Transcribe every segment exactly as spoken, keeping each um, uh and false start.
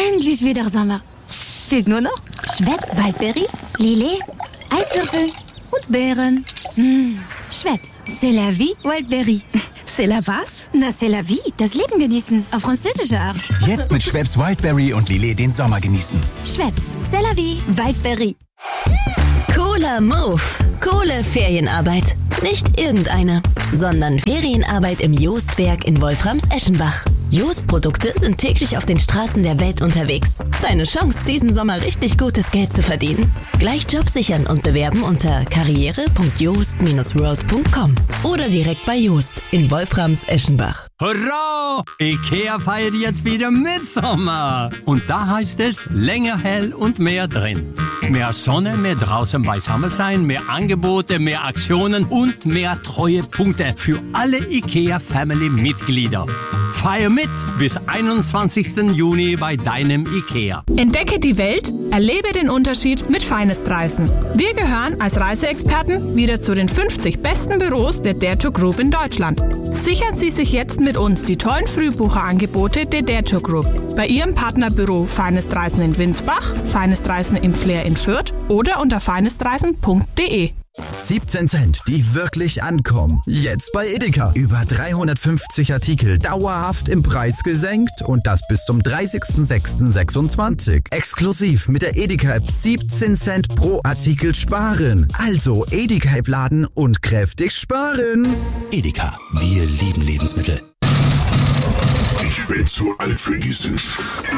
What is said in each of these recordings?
Endlich wieder Sommer. Fehlt nur noch Schweppes Waldberry, Lillet, Eiswürfel und Beeren. Mmh. Schweppes, c'est la vie, Waldberry. C'est la was? Na, c'est la vie, das Leben genießen, auf französische Art. Jetzt mit Schweppes Wildberry und Lillet den Sommer genießen. Schweppes, c'est la vie, Waldberry. Cooler Move. Coole Ferienarbeit. Nicht irgendeine, sondern Ferienarbeit im Joostwerk in Wolframs-Eschenbach. Jost-Produkte sind täglich auf den Straßen der Welt unterwegs. Deine Chance, diesen Sommer richtig gutes Geld zu verdienen. Gleich Job sichern und bewerben unter karriere punkt joost Bindestrich world punkt com oder direkt bei Joost in Wolframs-Eschenbach. Hurra! Ikea feiert jetzt wieder Mitsommer. Und da heißt es länger hell und mehr drin. Mehr Sonne, mehr draußen beisammen sein, mehr Angebote, mehr Aktionen und mehr Treuepunkte für alle Ikea-Family-Mitglieder. Feier mit bis einundzwanzigsten Juni bei deinem Ikea. Entdecke die Welt, erlebe den Unterschied mit Finest-Reisen. Wir gehören als Reiseexperten wieder zu den fünfzig besten Büros der Dare to Group in Deutschland. Sichern Sie sich jetzt mit uns die tollen Frühbucherangebote der Dare to Group bei Ihrem Partnerbüro Finest Reisen in Winsbach, Finest Reisen im Flair in Fürth oder unter finestreisen punkt de. siebzehn Cent, die wirklich ankommen. Jetzt bei Edeka. Über dreihundertfünfzig Artikel dauerhaft im Preis gesenkt und das bis zum dreißigsten sechsten sechsundzwanzig. Exklusiv mit der Edeka-App siebzehn Cent pro Artikel sparen. Also Edeka-App laden und kräftig sparen. Edeka, wir lieben Lebensmittel. Ich bin zu alt für diesen Sch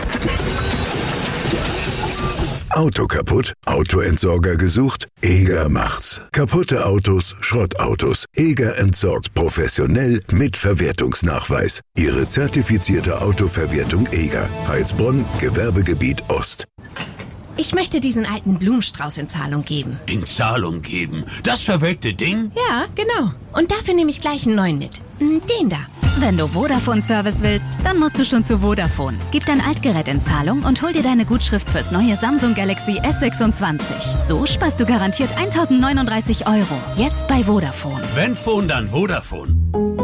Auto kaputt? Autoentsorger gesucht? Eger macht's. Kaputte Autos, Schrottautos. Eger entsorgt professionell mit Verwertungsnachweis. Ihre zertifizierte Autoverwertung Eger. Heilsbronn, Gewerbegebiet Ost. Ich möchte diesen alten Blumenstrauß in Zahlung geben. In Zahlung geben? Das verwelkte Ding? Ja, genau. Und dafür nehme ich gleich einen neuen mit. Den da. Wenn du Vodafone-Service willst, dann musst du schon zu Vodafone. Gib dein Altgerät in Zahlung und hol dir deine Gutschrift fürs neue Samsung Galaxy S sechsundzwanzig. So sparst du garantiert eintausendneununddreißig Euro. Jetzt bei Vodafone. Wenn Phone, dann Vodafone.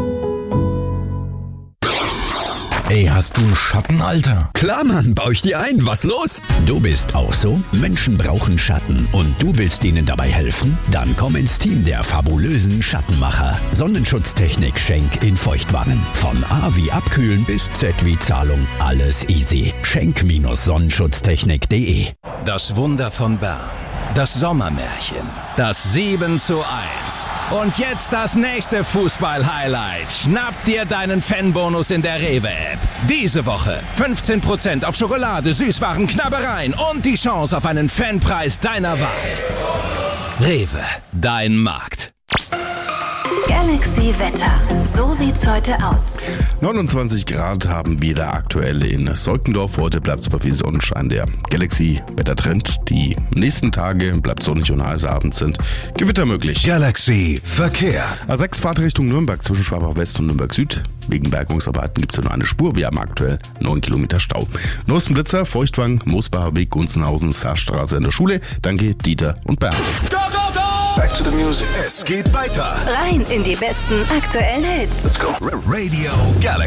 Ey, hast du einen Schatten, Alter? Klar, Mann, bau ich dir ein. Was los? Du bist auch so? Menschen brauchen Schatten und du willst ihnen dabei helfen? Dann komm ins Team der fabulösen Schattenmacher. Sonnenschutztechnik Schenk in Feuchtwangen. Von A wie Abkühlen bis Z wie Zahlung. Alles easy. Schenk Sonnenschutztechnik punkt de. Das Wunder von Bern. Das Sommermärchen. Das sieben zu eins. Und jetzt das nächste Fußball-Highlight. Schnapp dir deinen Fanbonus in der Rewe-App. Diese Woche fünfzehn Prozent auf Schokolade, Süßwaren, Knabbereien und die Chance auf einen Fanpreis deiner Wahl. Rewe, dein Markt. Galaxy Wetter. So sieht's heute aus. neunundzwanzig Grad haben wir da aktuell in Solkendorf. Heute bleibt es aber viel Sonnenschein. Der Galaxy Wettertrend. Die nächsten Tage bleibt sonnig und heiß. Abends sind Gewitter möglich. Galaxy Verkehr. A sechs Fahrt Richtung Nürnberg zwischen Schwabach West und Nürnberg Süd. Wegen Bergungsarbeiten gibt es ja nur eine Spur. Wir haben aktuell neun Kilometer Stau. Neuesten Blitzer, Feuchtwang, Moosbacher Weg, Gunzenhausen, Saarstraße in der Schule. Danke, Dieter und Bernd. Go, go, go! Back to the music. Es geht weiter. Rein in die besten aktuellen Hits. Let's go. Radio Galaxy.